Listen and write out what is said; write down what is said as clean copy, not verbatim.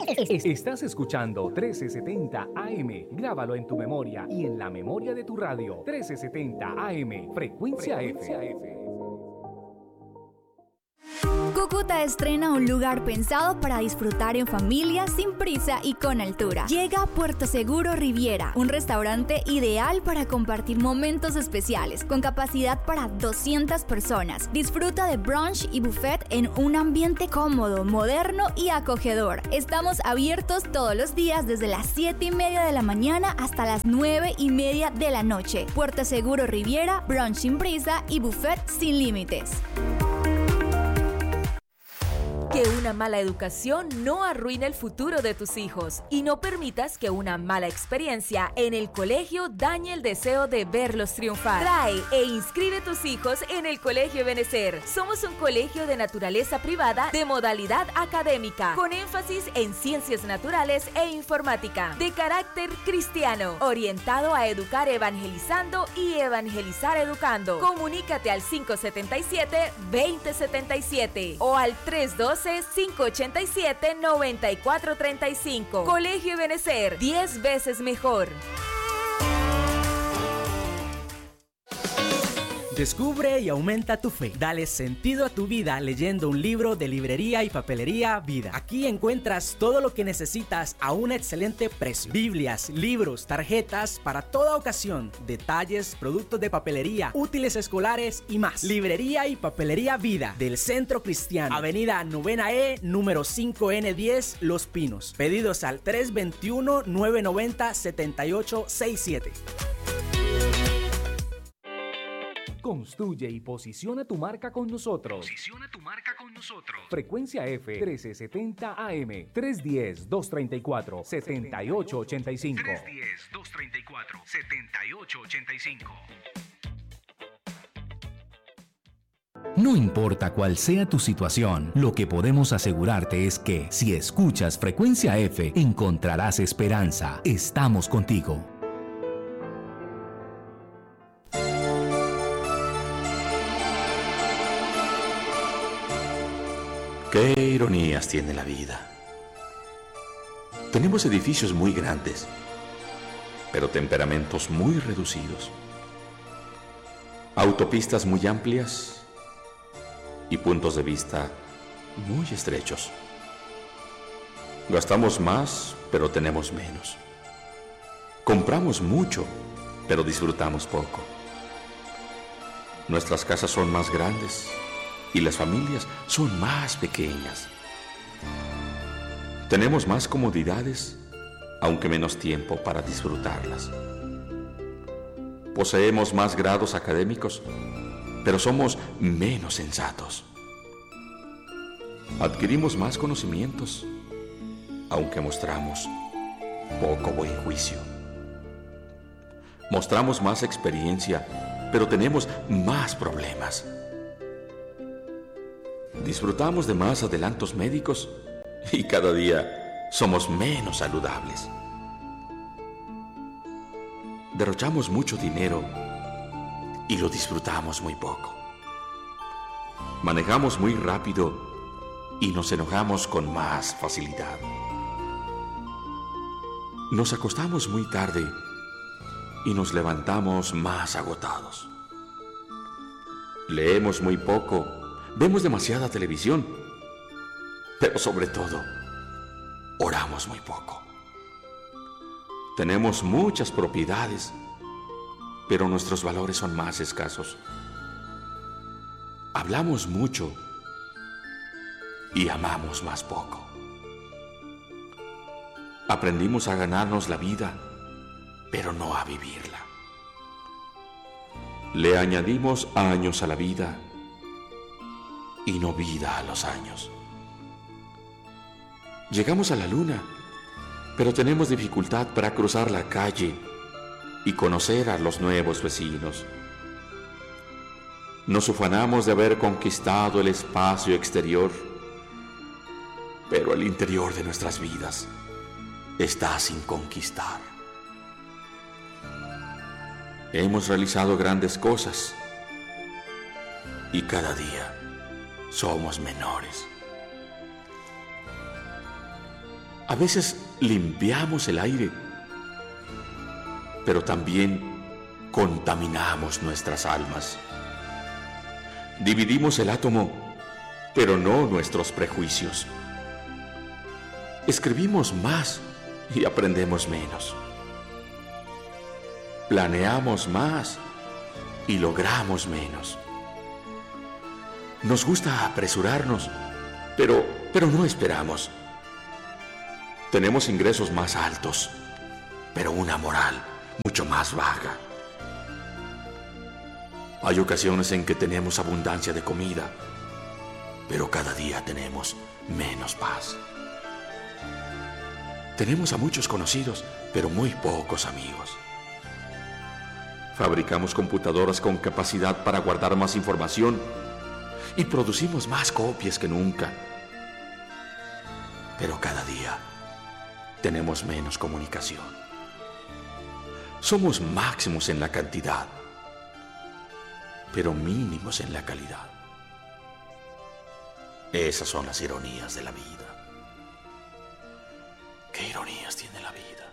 Estás escuchando 1370 AM. Grábalo en tu memoria y en la memoria de tu radio. 1370 AM. Frecuencia F. Cúcuta estrena un lugar pensado para disfrutar en familia, sin prisa y con altura. Llega Puerto Seguro Riviera, un restaurante ideal para compartir momentos especiales, con capacidad para 200 personas. Disfruta de brunch y buffet en un ambiente cómodo, moderno y acogedor. Estamos abiertos todos los días desde las 7:30 de la mañana hasta las 9:30 de la noche. Puerto Seguro Riviera, brunch sin prisa y buffet sin límites. Que una mala educación no arruine el futuro de tus hijos y no permitas que una mala experiencia en el colegio dañe el deseo de verlos triunfar. Trae e inscribe tus hijos en el Colegio Ebenecer. Somos un colegio de naturaleza privada de modalidad académica, con énfasis en ciencias naturales e informática, de carácter cristiano, orientado a educar evangelizando y evangelizar educando. Comunícate al 577-2077 o al 312-587-9435. Colegio Ebenecer, 10 veces mejor. Descubre y aumenta tu fe. Dale sentido a tu vida leyendo un libro de Librería y Papelería Vida. Aquí encuentras todo lo que necesitas a un excelente precio. Biblias, libros, tarjetas para toda ocasión, detalles, productos de papelería, útiles escolares y más. Librería y Papelería Vida del Centro Cristiano, Avenida 9E, número 5N10, Los Pinos. Pedidos al 321-990-7867. Construye y posiciona tu marca con nosotros. Frecuencia F 1370 AM 310-234-7885. 310-234-7885. No importa cuál sea tu situación, lo que podemos asegurarte es que si escuchas Frecuencia F, encontrarás esperanza. Estamos contigo. Qué ironías tiene la vida. Tenemos edificios muy grandes, pero temperamentos muy reducidos. Autopistas muy amplias y puntos de vista muy estrechos. Gastamos más, pero tenemos menos. Compramos mucho, pero disfrutamos poco. Nuestras casas son más grandes y las familias son más pequeñas. Tenemos más comodidades, aunque menos tiempo para disfrutarlas. Poseemos más grados académicos, pero somos menos sensatos. Adquirimos más conocimientos, aunque mostramos poco buen juicio. Mostramos más experiencia, pero tenemos más problemas. Disfrutamos de más adelantos médicos y cada día somos menos saludables. Derrochamos mucho dinero y lo disfrutamos muy poco. Manejamos muy rápido y nos enojamos con más facilidad. Nos acostamos muy tarde y nos levantamos más agotados. Leemos muy poco, vemos demasiada televisión, pero sobre todo, oramos muy poco. Tenemos muchas propiedades, pero nuestros valores son más escasos. Hablamos mucho y amamos más poco. Aprendimos a ganarnos la vida, pero no a vivirla. Le añadimos años a la vida y no vida a los años. Llegamos a la luna, pero tenemos dificultad para cruzar la calle y conocer a los nuevos vecinos. Nos ufanamos de haber conquistado el espacio exterior, pero el interior de nuestras vidas está sin conquistar. Hemos realizado grandes cosas y cada día somos menores. A veces limpiamos el aire, pero también contaminamos nuestras almas. Dividimos el átomo, pero no nuestros prejuicios. Escribimos más y aprendemos menos. Planeamos más y logramos menos. Nos gusta apresurarnos, pero no esperamos. Tenemos ingresos más altos, pero una moral mucho más baja. Hay ocasiones en que tenemos abundancia de comida, pero cada día tenemos menos paz. Tenemos a muchos conocidos, pero muy pocos amigos. Fabricamos computadoras con capacidad para guardar más información y producimos más copias que nunca. Pero cada día tenemos menos comunicación. Somos máximos en la cantidad, pero mínimos en la calidad. Esas son las ironías de la vida. ¿Qué ironías tiene la vida?